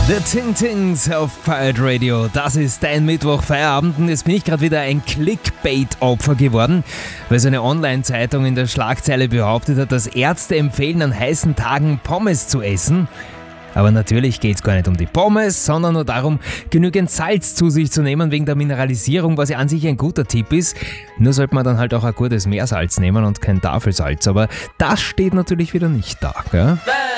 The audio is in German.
The Ting Tings auf Pirate Radio. Das ist dein Mittwochfeierabend und jetzt bin ich gerade wieder ein Clickbait-Opfer geworden, weil so eine Online-Zeitung in der Schlagzeile behauptet hat, dass Ärzte empfehlen, an heißen Tagen Pommes zu essen. Aber natürlich geht es gar nicht um die Pommes, sondern nur darum, genügend Salz zu sich zu nehmen wegen der Mineralisierung, was ja an sich ein guter Tipp ist. Nur sollte man dann halt auch ein gutes Meersalz nehmen und kein Tafelsalz. Aber das steht natürlich wieder nicht da, gell?